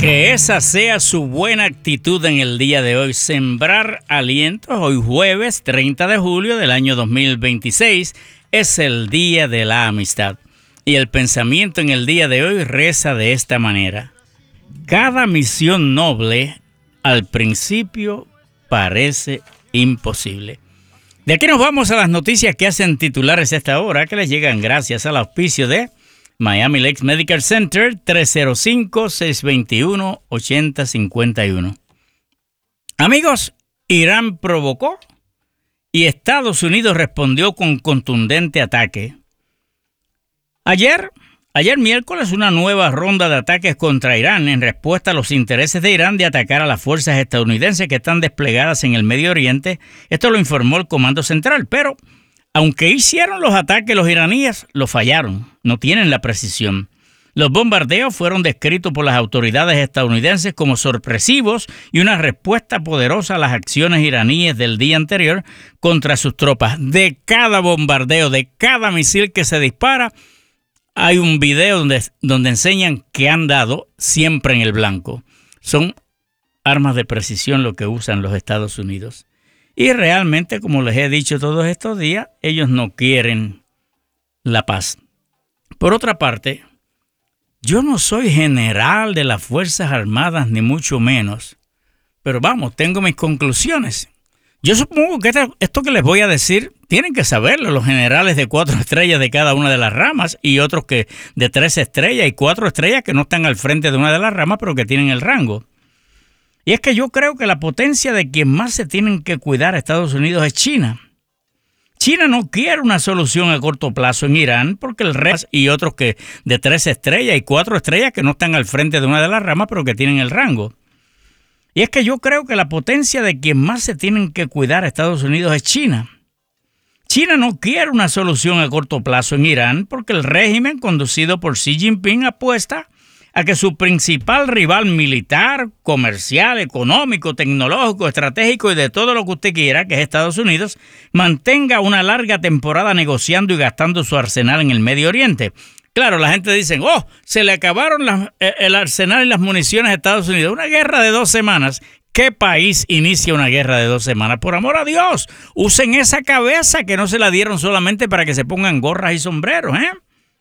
Que esa sea su buena actitud en el día de hoy. Sembrar alientos. Hoy jueves 30 de julio del año 2026 es el Día de la Amistad. Y el pensamiento en el día de hoy reza de esta manera. Cada misión noble al principio parece imposible. De aquí nos vamos a las noticias que hacen titulares a esta hora, que les llegan gracias al auspicio de Miami Lakes Medical Center, 305-621-8051. Amigos, Irán provocó y Estados Unidos respondió con contundente ataque. Ayer miércoles, una nueva ronda de ataques contra Irán en respuesta a los intereses de Irán de atacar a las fuerzas estadounidenses que están desplegadas en el Medio Oriente. Esto lo informó el Comando Central, pero aunque hicieron los ataques los iraníes, lo fallaron, no tienen la precisión. Los bombardeos fueron descritos por las autoridades estadounidenses como sorpresivos y una respuesta poderosa a las acciones iraníes del día anterior contra sus tropas. De cada bombardeo, de cada misil que se dispara, hay un video donde enseñan que han dado siempre en el blanco. Son armas de precisión lo que usan los Estados Unidos. Y realmente, como les he dicho todos estos días, ellos no quieren la paz. Por otra parte, yo no soy general de las Fuerzas Armadas, ni mucho menos. Pero vamos, tengo mis conclusiones. Yo supongo que esto que les voy a decir, tienen que saberlo los generales de 4 estrellas de cada una de las ramas y otros que de 3 estrellas y 4 estrellas que no están al frente de una de las ramas, pero que tienen el rango. Y es que yo creo que la potencia de quien más se tienen que cuidar a Estados Unidos es China. China no quiere una solución a corto plazo en Irán porque el resto y otros que de 3 estrellas y 4 estrellas que no están al frente de una de las ramas, pero que tienen el rango. Y es que yo creo que la potencia de quien más se tienen que cuidar a Estados Unidos es China. China no quiere una solución a corto plazo en Irán porque el régimen conducido por Xi Jinping apuesta a que su principal rival militar, comercial, económico, tecnológico, estratégico y de todo lo que usted quiera, que es Estados Unidos, mantenga una larga temporada negociando y gastando su arsenal en el Medio Oriente. Claro, la gente dice, se le acabaron el arsenal y las municiones a Estados Unidos. Una guerra de 2 semanas. ¿Qué país inicia una guerra de 2 semanas? Por amor a Dios, usen esa cabeza que no se la dieron solamente para que se pongan gorras y sombreros, ¿eh?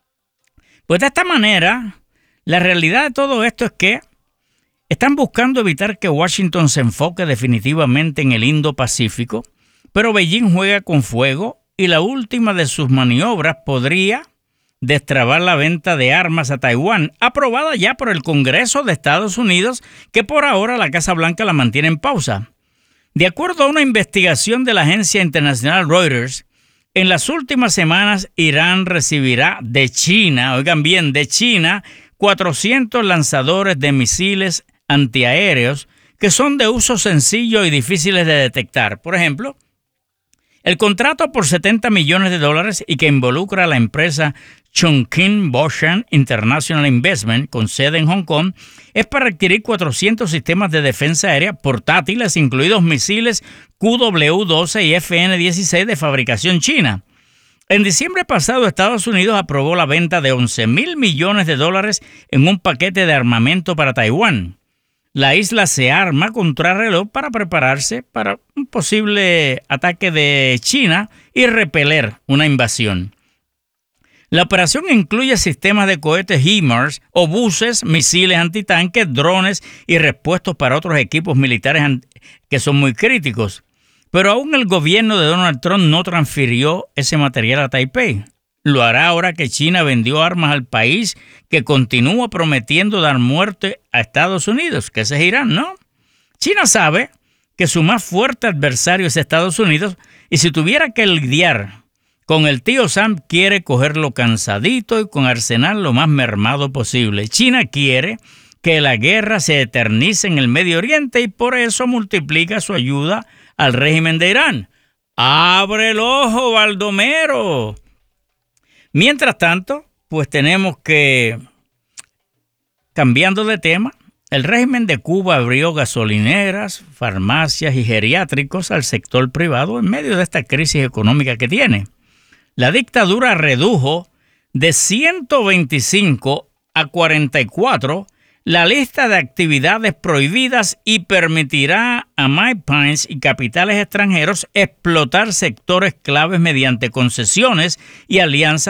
Pues de esta manera, la realidad de todo esto es que están buscando evitar que Washington se enfoque definitivamente en el Indo-Pacífico, pero Beijing juega con fuego y la última de sus maniobras podría destrabar la venta de armas a Taiwán, aprobada ya por el Congreso de Estados Unidos, que por ahora la Casa Blanca la mantiene en pausa. De acuerdo a una investigación de la agencia internacional Reuters, en las últimas semanas Irán recibirá de China, oigan bien, de China, 400 lanzadores de misiles antiaéreos que son de uso sencillo y difíciles de detectar. Por ejemplo, el contrato por $70 millones y que involucra a la empresa Chongqing Boshan International Investment, con sede en Hong Kong, es para adquirir 400 sistemas de defensa aérea portátiles, incluidos misiles QW-12 y FN-16 de fabricación china. En diciembre pasado, Estados Unidos aprobó la venta de $11,000 millones en un paquete de armamento para Taiwán. La isla se arma contrarreloj para prepararse para un posible ataque de China y repeler una invasión. La operación incluye sistemas de cohetes HIMARS, obuses, misiles antitanques, drones y repuestos para otros equipos militares que son muy críticos. Pero aún el gobierno de Donald Trump no transfirió ese material a Taipei. Lo hará ahora que China vendió armas al país que continúa prometiendo dar muerte a Estados Unidos, que ese es Irán, ¿no? China sabe que su más fuerte adversario es Estados Unidos y si tuviera que lidiar con el tío Sam, quiere cogerlo cansadito y con arsenal lo más mermado posible. China quiere que la guerra se eternice en el Medio Oriente y por eso multiplica su ayuda al régimen de Irán. ¡Abre el ojo, Baldomero! Mientras tanto, pues tenemos que, cambiando de tema, el régimen de Cuba abrió gasolineras, farmacias y geriátricos al sector privado en medio de esta crisis económica que tiene. La dictadura redujo de 125 a 44 la lista de actividades prohibidas y permitirá a Mike Pence y capitales extranjeros explotar sectores claves mediante concesiones y alianzas